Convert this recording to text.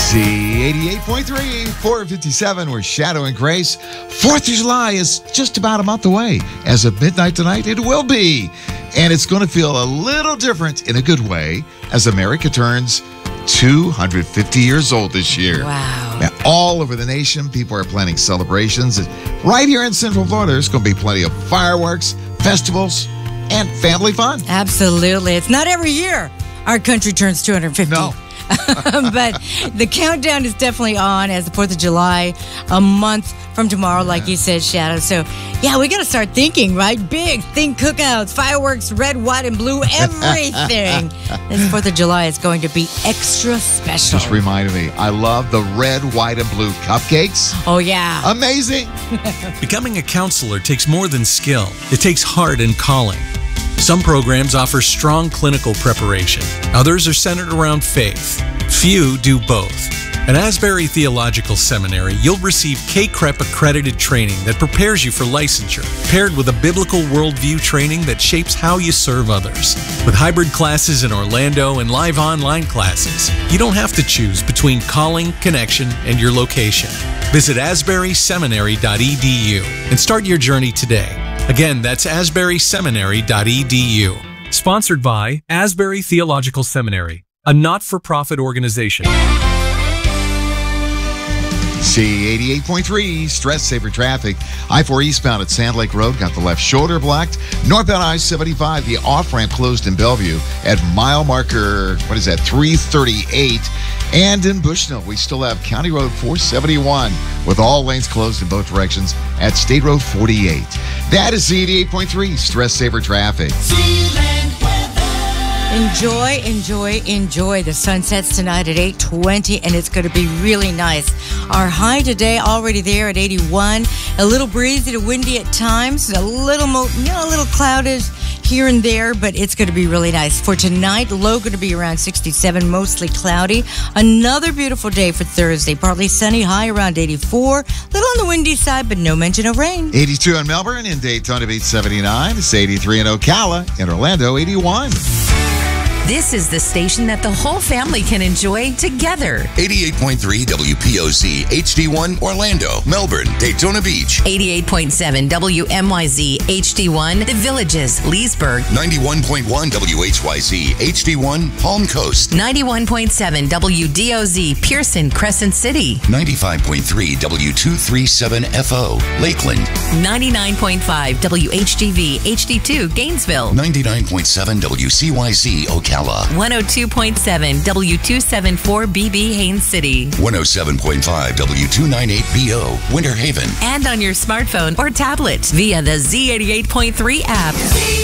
Z88.3, 457, we're Shadow and Grace. 4th of July is just about a month away. As of midnight tonight, it will be. And it's going to feel a little different in a good way as America turns 250 years old this year. Wow. Now, all over the nation, people are planning celebrations. Right here in Central Florida, there's going to be plenty of fireworks, festivals, and family fun. Absolutely. It's not every year our country turns 250. No. But the countdown is definitely on as the 4th of July, a month from tomorrow, like you said, Shadow. So, yeah, we got to start thinking, right? Big. Think cookouts, fireworks, red, white, and blue, everything. This 4th of July is going to be extra special. Just reminded me, I love the red, white, and blue cupcakes. Oh, yeah. Amazing. Becoming a counselor takes more than skill. It takes heart and calling. Some programs offer strong clinical preparation. Others are centered around faith. Few do both. At Asbury Theological Seminary, you'll receive K-CREP accredited training that prepares you for licensure, paired with a biblical worldview training that shapes how you serve others. With hybrid classes in Orlando and live online classes, you don't have to choose between calling, connection, and your location. Visit asburyseminary.edu and start your journey today. Again, that's asburyseminary.edu. Sponsored by Asbury Theological Seminary, a not-for-profit organization. Z88.3, stress saver traffic. I-4 eastbound at Sand Lake Road, got the left shoulder blocked. Northbound I-75, the off-ramp closed in Bellevue at mile marker, 338. And in Bushnell, we still have County Road 471 with all lanes closed in both directions at State Road 48. That is Z88.3, stress saver traffic. Enjoy, enjoy, enjoy. The sun sets tonight at 8:20, and it's going to be really nice. Our high today already there at 81. A little breezy to windy at times. A little clouded here and there, but it's going to be really nice. For tonight, low going to be around 67, mostly cloudy. Another beautiful day for Thursday. Partly sunny, high around 84. Little on the windy side, but no mention of rain. 82 in Melbourne, in Daytona Beach 79. It's 83 in Ocala, in Orlando 81. This is the station that the whole family can enjoy together. 88.3 WPOZ HD1 Orlando, Melbourne, Daytona Beach. 88.7 WMYZ HD1 The Villages, Leesburg. 91.1 WHYZ HD1 Palm Coast. 91.7 WDOZ Pearson, Crescent City. 95.3 W237FO Lakeland. 99.5 WHGV HD2 Gainesville. 99.7 WCYZ Ocala. 102.7 W274BB Haines City. 107.5 W298BO Winter Haven. And on your smartphone or tablet via the Z88.3 app.